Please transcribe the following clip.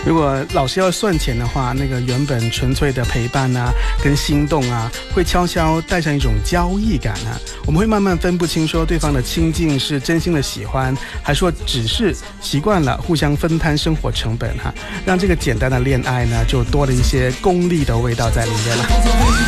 如果老是要算钱的话，那个原本纯粹的陪伴啊，跟心动啊，会悄悄带上一种交易感啊。我们会慢慢分不清说对方的亲近是真心的喜欢，还说只是习惯了互相分摊生活成本哈，让这个简单的恋爱呢，就多了一些功利的味道在里面了。